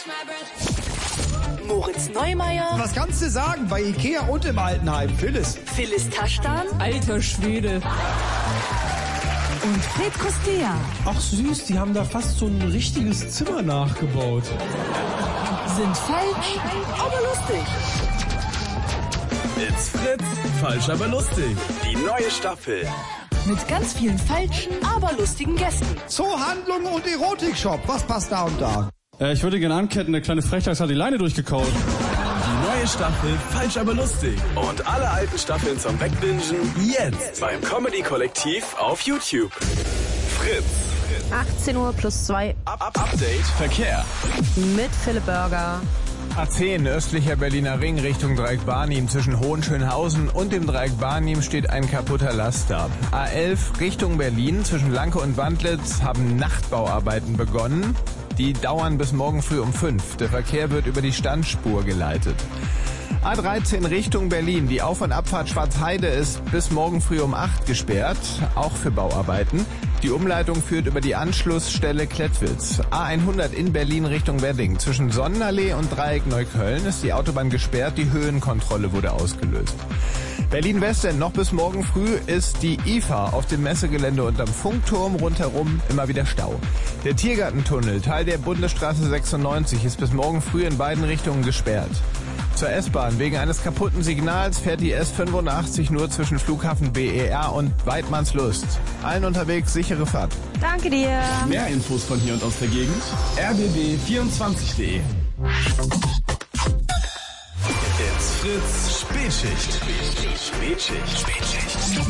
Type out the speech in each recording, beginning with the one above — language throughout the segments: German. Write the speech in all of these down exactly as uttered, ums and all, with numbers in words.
Moritz Neumeier. Was kannst du sagen bei Ikea und im Altenheim? Phyllis. Phyllis Taschdan. Alter Schwede. Und Fred Kostea. Ach süß, die haben da fast so ein richtiges Zimmer nachgebaut. Sind falsch, aber lustig. It's Fritz, falsch, aber lustig. Die neue Staffel. Mit ganz vielen falschen, aber lustigen Gästen. Zoohandlung und Erotikshop. Was passt da und da? Äh, ich würde gerne anketten, der kleine Frechdachs hat die Leine durchgekaut. Die neue Staffel, falsch, aber lustig. Und alle alten Staffeln zum Wegbingen jetzt beim Comedy-Kollektiv auf YouTube. Fritz. achtzehn Uhr plus zwei. Up, up, Update Verkehr. Mit Philipp Burger. A zehn, östlicher Berliner Ring Richtung Dreieck Barnim. Zwischen Hohenschönhausen und dem Dreieck Barnim steht ein kaputter Laster. A elf Richtung Berlin. Zwischen Lanke und Wandlitz haben Nachtbauarbeiten begonnen. Die dauern bis morgen früh um fünf. Der Verkehr wird über die Standspur geleitet. A dreizehn Richtung Berlin. Die Auf- und Abfahrt Schwarzheide ist bis morgen früh um acht gesperrt, auch für Bauarbeiten. Die Umleitung führt über die Anschlussstelle Klettwitz. A hundert in Berlin Richtung Wedding. Zwischen Sonnenallee und Dreieck Neukölln ist die Autobahn gesperrt. Die Höhenkontrolle wurde ausgelöst. Berlin-Westend noch bis morgen früh ist die I F A auf dem Messegelände unterm Funkturm rundherum immer wieder Stau. Der Tiergartentunnel, Teil der Bundesstraße sechsundneunzig, ist bis morgen früh in beiden Richtungen gesperrt. Zur S-Bahn. Wegen eines kaputten Signals fährt die S fünfundachtzig nur zwischen Flughafen B E R und Weidmannslust. Allen unterwegs sichere Fahrt. Danke dir. Mehr Infos von hier und aus der Gegend. r b b vierundzwanzig punkt de. It's Fritz Spätschicht. Spätschicht. Spätschicht.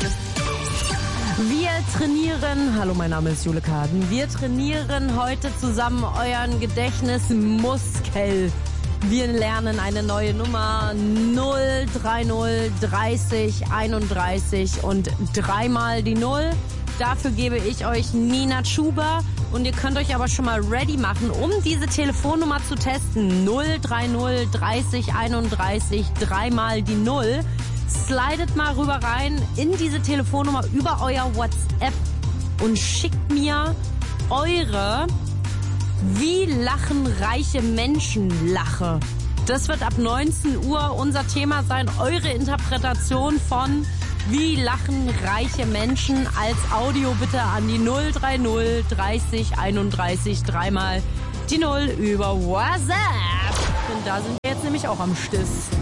Wir trainieren, hallo, mein Name ist Jule Kaden. Wir trainieren heute zusammen euren Gedächtnismuskel. Wir lernen eine neue Nummer, null dreißig dreißig einunddreißig und dreimal die Null. Dafür gebe ich euch Nina Chuba und ihr könnt euch aber schon mal ready machen, um diese Telefonnummer zu testen. null dreißig dreißig einunddreißig, dreimal die Null. Slidet mal rüber rein in diese Telefonnummer über euer WhatsApp und schickt mir eure Wie lachen reiche Menschen Lache. Das wird ab neunzehn Uhr unser Thema sein. Eure Interpretation von Wie lachen reiche Menschen als Audio bitte an die null dreißig dreißig einunddreißig, dreimal die Null über WhatsApp. Und da sind wir jetzt nämlich auch am Stiss.